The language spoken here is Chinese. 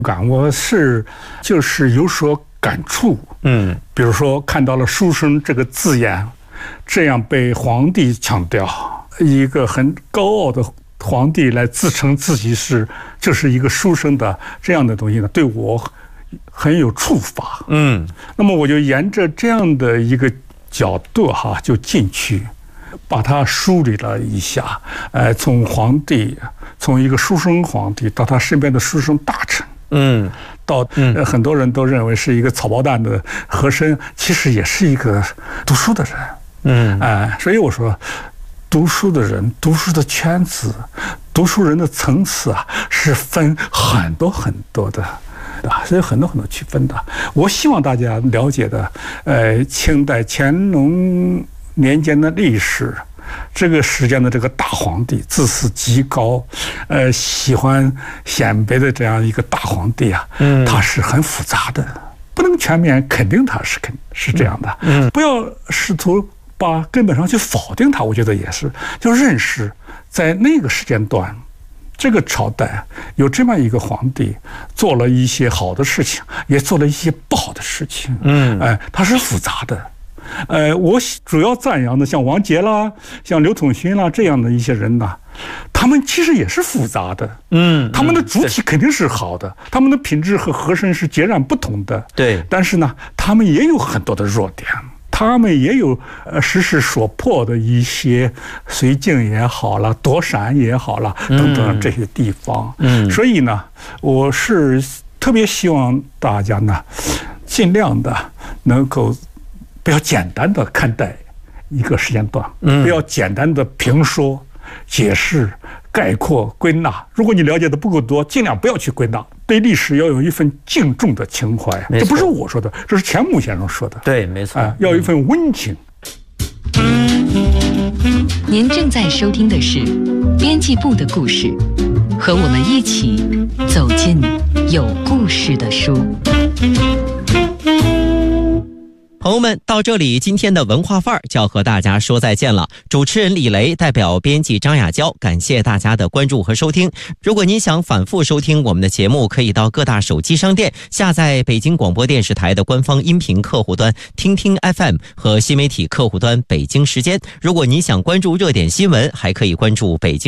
感，我就是有所感触。比如说看到了书生这个字眼，这样被皇帝强调，一个很高傲的皇帝来自称自己就是一个书生的这样的东西呢，对我很有触发。那么我就沿着这样的一个角度就进去把它梳理了一下。从皇帝，从一个书生皇帝到他身边的书生大臣，到很多人都认为是一个草包蛋的和珅，其实也是一个读书的人。所以我说，读书的人、读书的圈子、读书人的层次是分很多很多的，是有很多很多区分的。我希望大家了解的，清代乾隆年间的历史，这个时间的这个大皇帝，自视极高，喜欢显摆的这样一个大皇帝他是很复杂的，不能全面肯定他是这样的。不要试图把根本上去否定它，我觉得也是，就认识在那个时间段，这个朝代有这么一个皇帝，做了一些好的事情，也做了一些不好的事情。它是复杂的。我主要赞扬的像王杰啦、像刘统勋啦这样的一些人呐，他们其实也是复杂的。他们的主体肯定是好的，他们的品质和和珅是截然不同的。 对， 但是呢，他们也有很多的弱点。他们也有时势所迫的一些绥靖也好了，躲闪也好了，等等这些地方。所以呢，我是特别希望大家呢，尽量的能够不要简单的看待一个时间段，不要简单的评说、解释、概括、归纳。如果你了解的不够多，尽量不要去归纳。对历史要有一份敬重的情怀，这不是我说的，这是钱穆先生说的。 对，没错。 要有一份温情。 您正在收听的是编辑部的故事，和我们一起走进有故事的书。 朋友们，到这里今天的文化范儿就要和大家说再见了。主持人李雷代表编辑张雅娇，感谢大家的关注和收听。如果您想反复收听我们的节目，可以到各大手机商店下载北京广播电视台的官方音频客户端听听 FM 和新媒体客户端北京时间。如果您想关注热点新闻，还可以关注北京